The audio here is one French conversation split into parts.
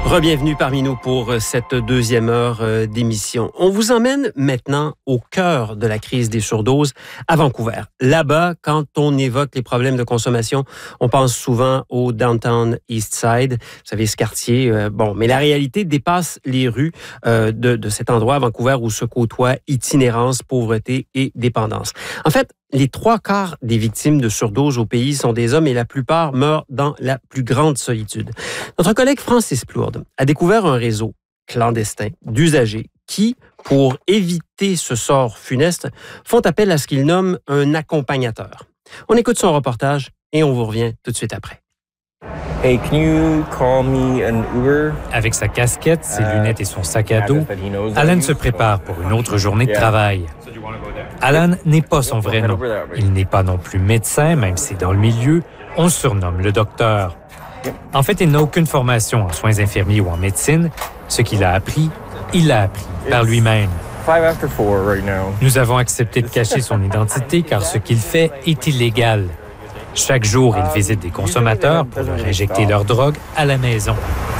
Bienvenue parmi nous pour cette deuxième heure d'émission. On vous emmène maintenant au cœur de la crise des surdoses à Vancouver. Là-bas, quand on évoque les problèmes de consommation, on pense souvent au Downtown East Side. Vous savez, ce quartier, mais la réalité dépasse les rues de cet endroit à Vancouver où se côtoient itinérance, pauvreté et dépendance. En fait, les 3/4 des victimes de surdose au pays sont des hommes et la plupart meurent dans la plus grande solitude. Notre collègue Francis Plourde a découvert un réseau clandestin d'usagers qui, pour éviter ce sort funeste, font appel à ce qu'ils nomment un accompagnateur. On écoute son reportage et on vous revient tout de suite après. Hey, can you call me an Uber? Avec sa casquette, ses lunettes et son sac à dos, Alan se prépare pour une autre journée de travail. Alan n'est pas son vrai nom. Il n'est pas non plus médecin, même si dans le milieu, on le surnomme le docteur. En fait, il n'a aucune formation en soins infirmiers ou en médecine. Ce qu'il a appris, il l'a appris par lui-même. Nous avons accepté de cacher son identité car ce qu'il fait est illégal. Chaque jour, il visite des consommateurs pour leur injecter leur drogue à la maison.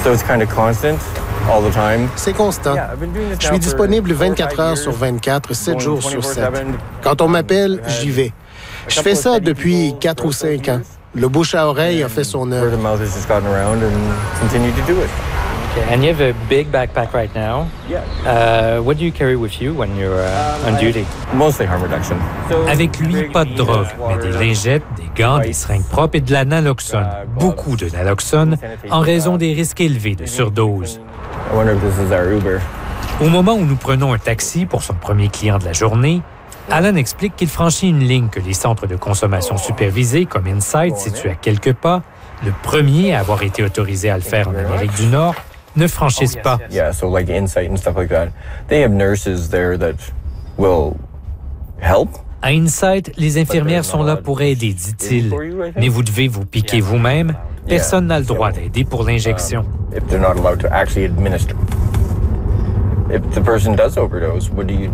C'est constant. Je suis disponible 24 heures sur 24, 7 jours sur 7. Quand on m'appelle, j'y vais. Je fais ça depuis 4 ou 5 ans. Le bouche à oreille a fait son œuvre. And you have a big backpack right now. What do you carry with you when you're on duty? Mostly harm reduction. Avec lui, pas de drogue, mais des lingettes, des gants, des seringues propres et de la naloxone. Beaucoup de naloxone en raison des risques élevés de surdose. I wonder if this is our Uber. Au moment où nous prenons un taxi pour son premier client de la journée, Alan explique qu'il franchit une ligne que les centres de consommation supervisés, comme Inside, situés à quelques pas, le premier à avoir été autorisé à le faire en Amérique du Nord, ne franchissent pas. Yeah, so like Insight and stuff like that. They have nurses there that will help. À Insight, les infirmières sont là pour aider, dit-il. Mais vous devez vous piquer vous-même. Personne n'a le droit d'aider pour l'injection. If they're not allowed to actually administer. If the person does overdose, what do?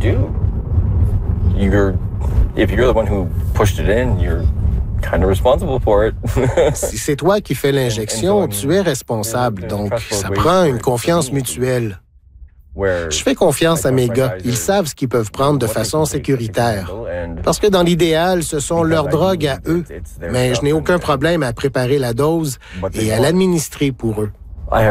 If you're the one who pushed it in, you're kind of responsible for it. Si c'est toi qui fais l'injection, tu es responsable. Donc, ça prend une confiance mutuelle. Je fais confiance à mes gars. Ils savent ce qu'ils peuvent prendre de façon sécuritaire. Parce que dans l'idéal, ce sont leurs drogues à eux. Mais je n'ai aucun problème à préparer la dose et à l'administrer pour eux.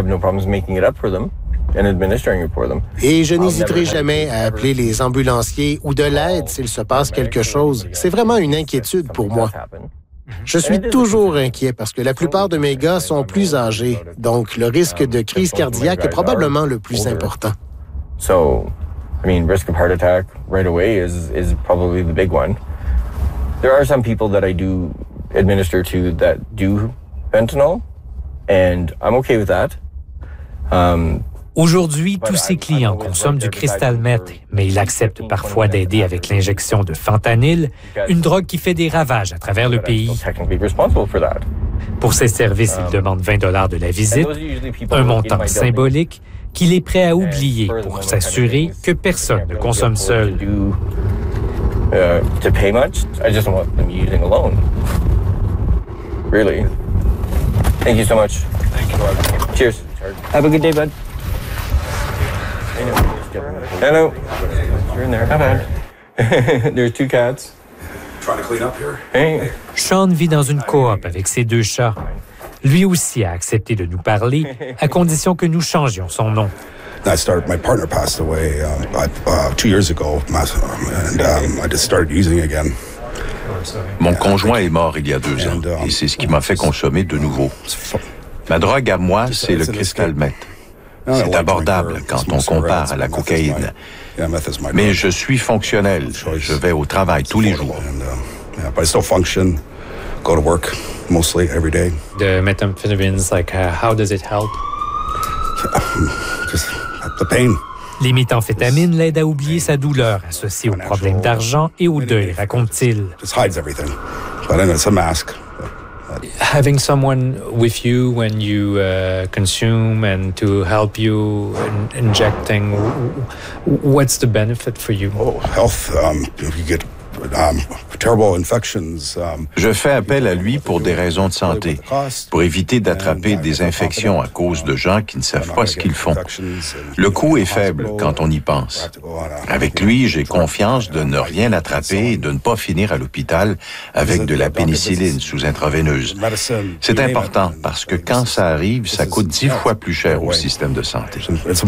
Et je n'hésiterai jamais à appeler les ambulanciers ou de l'aide s'il se passe quelque chose. C'est vraiment une inquiétude pour moi. Je suis toujours inquiet parce que la plupart de mes gars sont plus âgés. Donc, le risque de crise cardiaque est probablement le plus important. So, risk of heart attack right away is probably the big one. There are some people that I do administer to that do fentanyl, and I'm okay with that. Aujourd'hui, tous ses clients consomment du crystal meth, mais il accepte parfois d'aider avec l'injection de fentanyl, une drogue qui fait des ravages à travers le pays. Pour ses services, il demande 20 $ de la visite, un montant symbolique qu'il est prêt à oublier pour s'assurer que personne ne consomme seul. To pay much, I just want them using alone. Really. Thank you so much. Thank you. Cheers. Have a good day, bud. Hello. You're in there. How bad? There's 2 cats. Trying to clean up here. Hey. Sean vit dans une coop avec ses 2 chats. Lui aussi a accepté de nous parler, à condition que nous changions son nom. My partner passed away 2 years ago, and I just started using again. Mon conjoint est mort il y a 2 ans, et c'est ce qui m'a fait consommer de nouveau. Ma drogue à moi, c'est le crystal meth. C'est abordable quand on compare à la cocaïne. Mais je suis fonctionnel. Je vais au travail tous les jours. But I still function, go to work mostly every day. The methamphetamines, how does it help? Just the pain. Les méthamphétamines l'aident à oublier sa douleur associée aux problèmes d'argent et au deuil, raconte-t-il. Just hides everything. But then it's a mask. Having someone with you when you consume and to help you injecting, what's the benefit for you? Health, you get Je fais appel à lui pour des raisons de santé, pour éviter d'attraper des infections à cause de gens qui ne savent pas ce qu'ils font. Le coût est faible quand on y pense. Avec lui, j'ai confiance de ne rien attraper et de ne pas finir à l'hôpital avec de la pénicilline sous intraveineuse. C'est important parce que quand ça arrive, ça coûte 10 fois plus cher au système de santé.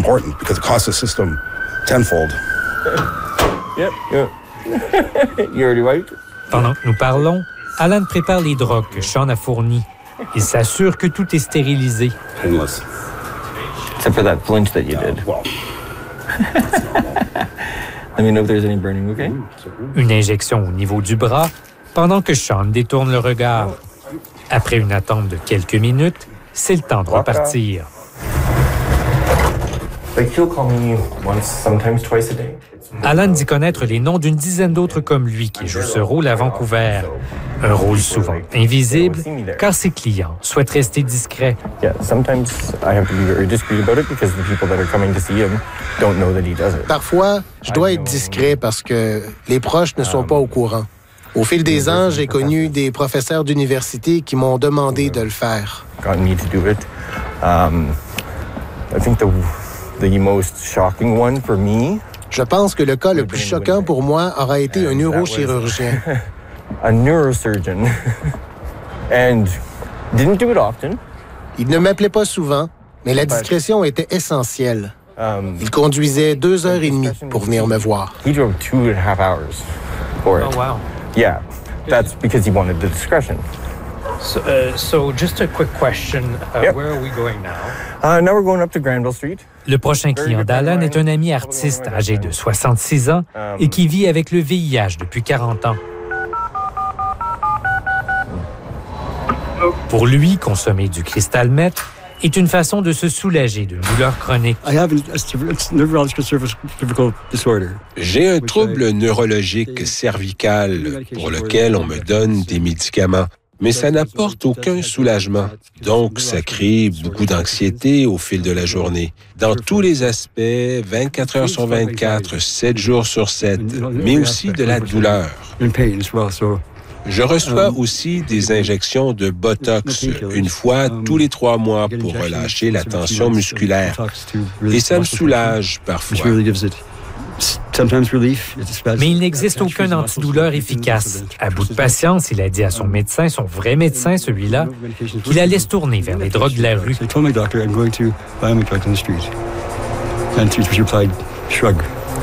Pendant que nous parlons, Alan prépare les drogues que Sean a fournies. Il s'assure que tout est stérilisé. Except for that flinch that you did. Let me know if there's any burning, okay? Une injection au niveau du bras, pendant que Sean détourne le regard. Après une attente de quelques minutes, c'est le temps de repartir. Alan dit connaître les noms d'une dizaine d'autres comme lui qui jouent ce rôle à Vancouver. Un rôle souvent invisible, car ses clients souhaitent rester discrets. Parfois, je dois être discret parce que les proches ne sont pas au courant. Au fil des ans, j'ai connu des professeurs d'université qui m'ont demandé de le faire. Je pense que le cas le plus choquant pour moi aura été un neurochirurgien. Un neurosurgeon. And didn't do it often. Il ne m'appelait pas souvent, mais la discrétion était essentielle. Il conduisait 2h30 pour venir me voir. He drove 2.5 hours for it. Oh, wow. Yeah, that's because he wanted the discretion. So just a quick question. Where are we going now? Now we're going up to Granville Street. Le prochain client d'Alan est un ami artiste âgé de 66 ans et qui vit avec le VIH depuis 40 ans. Pour lui, consommer du cristal meth est une façon de se soulager d'une douleur chronique. J'ai un trouble neurologique cervical pour lequel on me donne des médicaments, mais ça n'apporte aucun soulagement. Donc, ça crée beaucoup d'anxiété au fil de la journée. Dans tous les aspects, 24 heures sur 24, 7 jours sur 7, mais aussi de la douleur. Je reçois aussi des injections de Botox une fois tous les 3 mois pour relâcher la tension musculaire. Et ça me soulage parfois. Mais il n'existe aucun antidouleur efficace. À bout de patience, il a dit à son médecin, son vrai médecin, celui-là, qu'il allait se tourner vers les drogues de la rue.